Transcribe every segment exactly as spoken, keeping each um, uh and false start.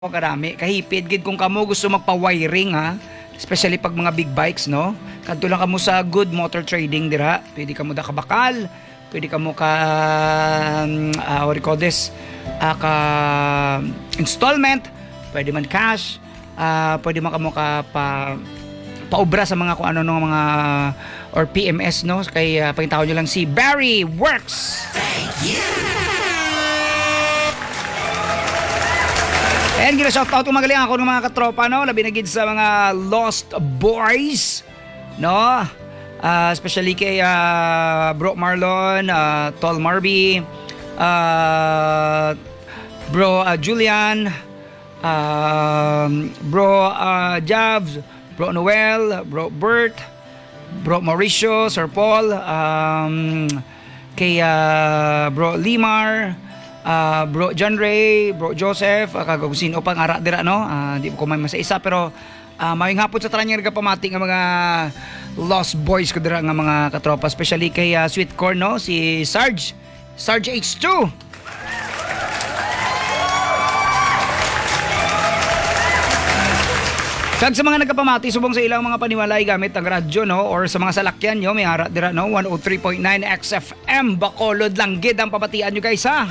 O karami kahipid gid kung kamo gusto magpa-wiring ha, especially pag mga big bikes no. Kadto lang kamo sa Good Motor Trading dira. Pwede kamo da kabakal, pwede kamo ka um, uh, what do you call this? Uh, ka installment, pwede man cash, uh, pwede man kamo ka pa paobra sa mga kung ano ng mga or P M S no. Kay uh, pangitawag nyo lang si Barry Works. Thank you. And gina-shoutout ko magaling ako ng mga katropa, no? Labi na gid sa mga Lost Boys, no? Uh, especially kay uh, Bro Marlon, uh, Tol Marby, uh, Bro uh, Julian, uh, Bro uh, Javs, Bro Noel, Bro Bert, Bro Mauricio, Sir Paul, um, kay uh, Bro Limar, Uh, bro John Ray, Bro Joseph, uh, kag sino pang ara dira no. Uh, di ko man masa-isa pero uh, mayong hapon sa tranya nga pamati nga mga Lost Boys ko dira nga mga katropa, especially kay uh, Sweet Corn no, si Sarge, Sarge H two. Kag sa mga nagkapamati subong sa ilang mga paniwalay gamit ang radyo no or sa mga salakyan nyo may ara dira no one oh three point nine X F M Bacolod lang gid ang pamatian nyo guys ha.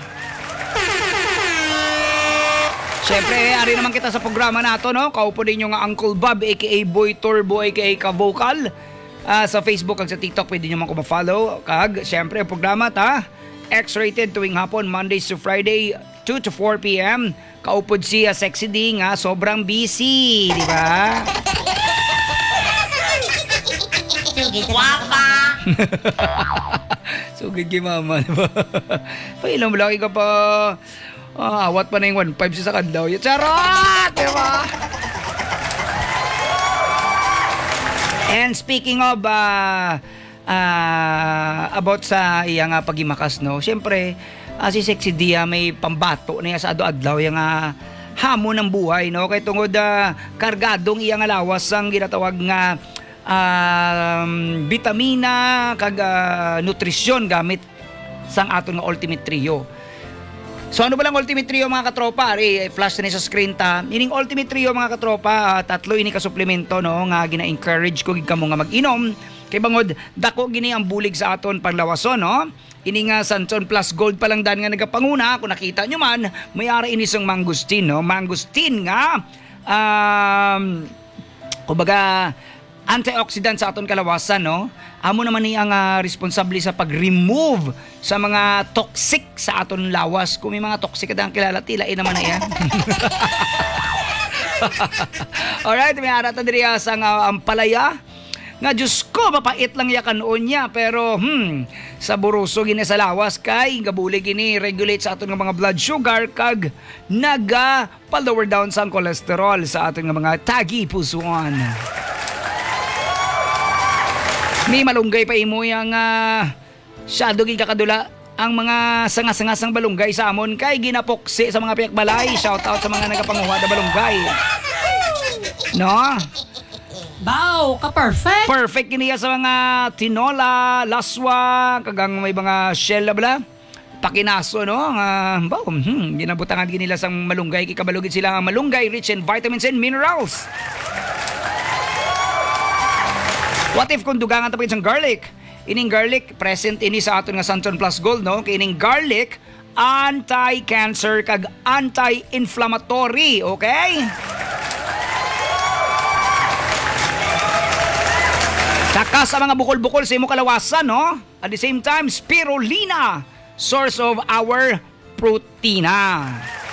Siyempre, ari naman kita sa programa nato, no? Kaupo din yung Uncle Bob, aka Boy Turbo, aka Ka-Vocal. Uh, sa Facebook at sa TikTok, pwede nyo man ko ma-follow. Kag, siyempre, ang programa ta, X-rated tuwing hapon, Mondays to Friday, two to four p.m. Kaupod siya, Sexy D nga, sobrang busy, di ba? Guwapa! Sugid kay mama, di ba? Pailang laki ka pa. Ah, awat pa na yung one five sa kandaw. Charot! Diba? And speaking of uh, uh, about sa iyang uh, pagimakas, no? Siyempre, uh, si Sexy Dia may pambato na sa ado-adlaw yung uh, hamon ng buhay, no? Kaya tungod uh, kargadong iyang alawas ang ginatawag nga um, vitamina kag uh, nutrisyon gamit sang aton nga Ultimate Trio. So ano ba lang Ultimate Trio mga katropa? Ari, flash na sa screen ta. Ining Ultimate Trio mga katropa, uh, tatlo ini ka suplemento no nga gina-encourage ko gid kamo nga mag-inom. Kay bangod dako gini ang bulig sa aton panglawason no. Ini nga Santon Plus Gold pa lang dan nga nagapanguna, kung nakita nyo man, may ara ini sang mangustin no. Mangustin nga um kumbaga antioxidant sa aton kalawasan no. Amo naman ni ang uh, responsable sa pag-remove sa mga toxic sa aton lawas. Kung may mga toxic ka dang kilala, tilain naman na yan. Alright, may arata diri sa uh, ampalaya. Nga Diyos ko, mapait lang yakan noon niya. Pero hmm, sa buruso gini sa lawas kay gabulig gini regulate sa aton nga mga blood sugar kag naga pa-lower down sa cholesterol sa aton nga mga tagi pusuan. May malunggay pa imo yang uh, shadow gid kakadula ang mga sanga-sangasang balunggay sa amon kay ginapoksi sa mga piyak balay. Shout out sa mga nagapanguha da balunggay. No? Bow, ka-perfect! Perfect kiniya sa mga tinola, laswa, kagang may mga shell bala. Pakinaso no nga uh, baw hmm, ginabutangan gid nila sang malunggay kay kabalugid sila ang malunggay rich in vitamins and minerals. What if kung dugangan tapos isang garlic? Ining garlic, present ini sa aton nga Santon Plus Gold, no? Kaya ining garlic, anti-cancer kag anti-inflammatory, okay? Saka sa mga bukol-bukol sa imo kalawasan, no? At the same time, spirulina, source of our protina.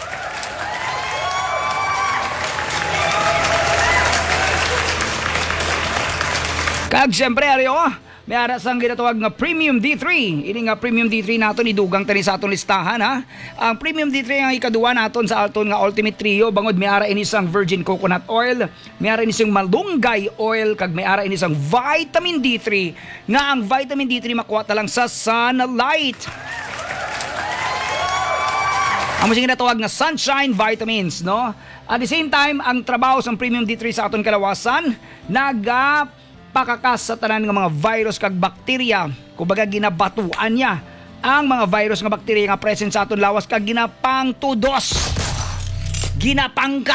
Kag siyempre, ari oh, may aras ang ginatawag nga Premium D three. Ini nga Premium D three naton idugang tani sa aton listahan ha. Ang Premium D three ang ikaduwa naton sa aton nga Ultimate Trio. Bangod may ara ini sang virgin coconut oil, may ara ini sang malunggay oil, kag may ara ini sang vitamin D three. Nga ang vitamin D three makuha ta lang sa sunlight. Ang masing ginatawag nga sunshine vitamins, no? At the same time, ang trabaho sa Premium D three sa aton kalawasan, naga pakakas sa tanan ng mga virus kag bakterya. Kumbaga ginabatuan niya ang mga virus nga bakterya nga present sa aton lawas kag ginapang tudos. ginapangka